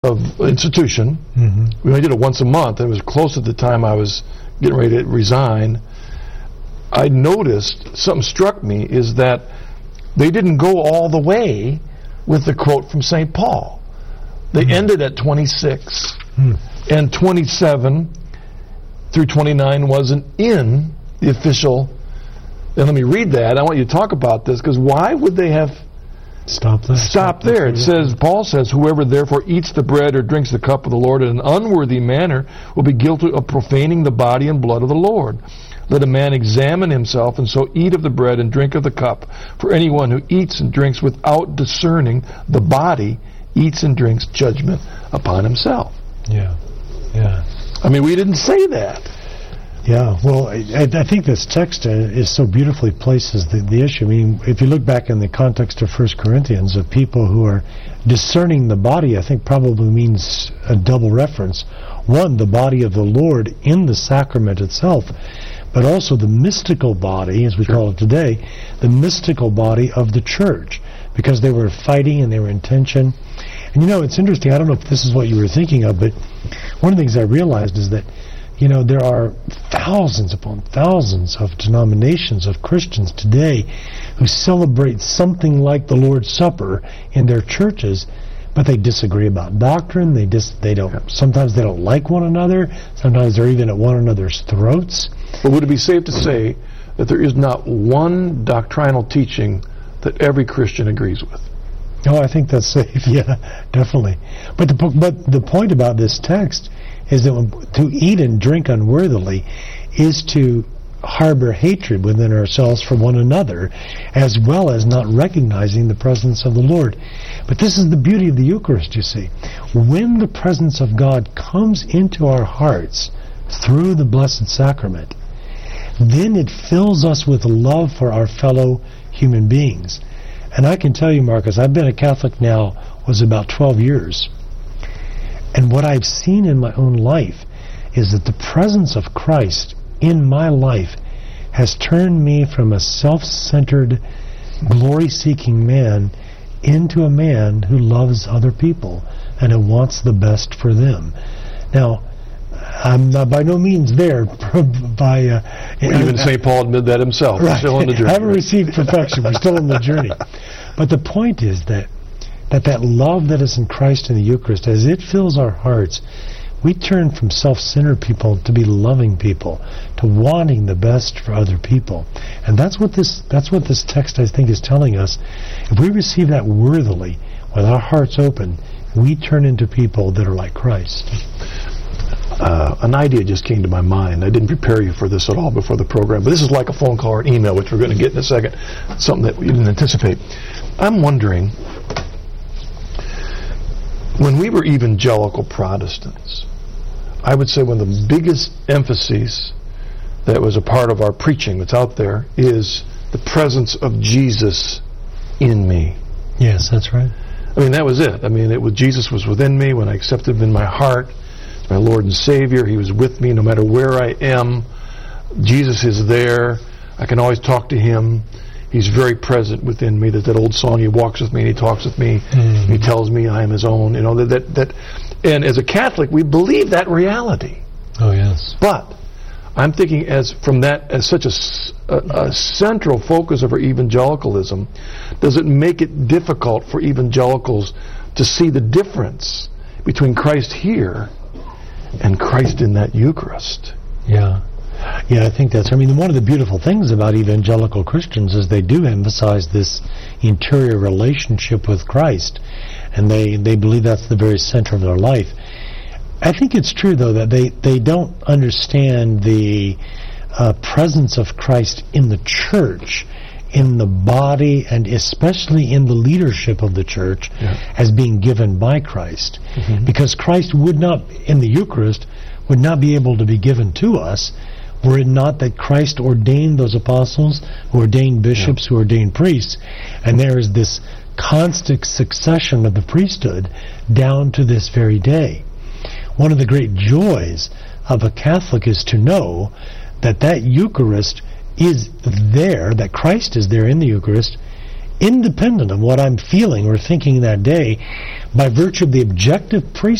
institution. Mm-hmm. We only did it once a month, and it was close at the time I was getting ready to resign. I noticed, something struck me, is that they didn't go all the way with the quote from St. Paul. They ended at 26, and 27 through 29 wasn't in the official. And let me read that. I want you to talk about this, because why would they have Stop there. It says, Paul says, whoever therefore eats the bread or drinks the cup of the Lord in an unworthy manner will be guilty of profaning the body and blood of the Lord. Let a man examine himself, and so eat of the bread and drink of the cup. For anyone who eats and drinks without discerning the body eats and drinks judgment upon himself. Yeah. I mean, we didn't say that. Yeah, well, I think this text is so beautifully places the issue. I mean, if you look back in the context of 1 Corinthians, of people who are discerning the body, I think probably means a double reference. One, the body of the Lord in the sacrament itself, but also the mystical body, as we call it today, the mystical body of the church, because they were fighting and they were in tension. And it's interesting, I don't know if this is what you were thinking of, but one of the things I realized is that there are thousands upon thousands of denominations of Christians today who celebrate something like the Lord's Supper in their churches, but they disagree about doctrine. Sometimes they don't like one another. Sometimes they're even at one another's throats. But would it be safe to say that there is not one doctrinal teaching that every Christian agrees with? Oh, I think that's safe. Yeah, definitely. But the point about this text is that to eat and drink unworthily is to harbor hatred within ourselves for one another, as well as not recognizing the presence of the Lord. But this is the beauty of the Eucharist, you see. When the presence of God comes into our hearts through the Blessed Sacrament, then it fills us with love for our fellow human beings. And I can tell you, Marcus, I've been a Catholic now was about 12 years. And what I've seen in my own life is that the presence of Christ in my life has turned me from a self-centered, glory-seeking man into a man who loves other people and who wants the best for them. Now, I'm by no means there even St. Paul admitted that himself. Right. We're still on the journey. I haven't received perfection. We're still on the journey. But the point is that love that is in Christ in the Eucharist, as it fills our hearts, we turn from self-centered people to be loving people, to wanting the best for other people. And that's what this text, I think, is telling us. If we receive that worthily, with our hearts open, we turn into people that are like Christ. An idea just came to my mind. I didn't prepare you for this at all before the program, but this is like a phone call or an email, which we're going to get in a second, something that we didn't anticipate. I'm wondering, when we were evangelical Protestants, I would say one of the biggest emphases that was a part of our preaching that's out there is the presence of Jesus in me. Yes, that's right. I mean, that was it. I mean, Jesus was within me when I accepted him in my heart. He's my Lord and Savior. He was with me no matter where I am. Jesus is there. I can always talk to him. He's very present within me. That old song, he walks with me and he talks with me. Mm-hmm. He tells me I am his own. And as a Catholic, we believe that reality. Oh, yes. But I'm thinking as such a central focus of our evangelicalism, does it make it difficult for evangelicals to see the difference between Christ here and Christ in that Eucharist? Yeah. Yeah, I think that's... I mean, one of the beautiful things about evangelical Christians is they do emphasize this interior relationship with Christ, and they believe that's the very center of their life. I think it's true, though, that they don't understand the presence of Christ in the church, in the body, and especially in the leadership of the church as being given by Christ. Mm-hmm. Because Christ would not, in the Eucharist, would not be able to be given to us were it not that Christ ordained those apostles, who ordained bishops, who ordained priests, and there is this constant succession of the priesthood down to this very day. One of the great joys of a Catholic is to know that Eucharist is there, that Christ is there in the Eucharist, independent of what I'm feeling or thinking that day, by virtue of the objective